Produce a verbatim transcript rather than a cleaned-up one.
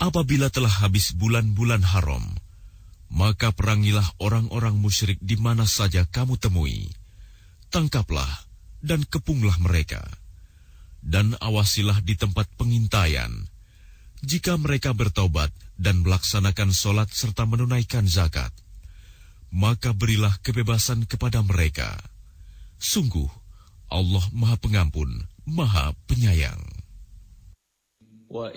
Apabila telah habis bulan-bulan haram, maka perangilah orang-orang musyrik di mana saja kamu temui. Tangkaplah dan kepunglah mereka. Dan awasilah di tempat pengintaian. Jika mereka bertaubat dan melaksanakan solat serta menunaikan zakat, maka berilah kebebasan kepada mereka. Sungguh, Allah Maha Pengampun, Maha Penyayang.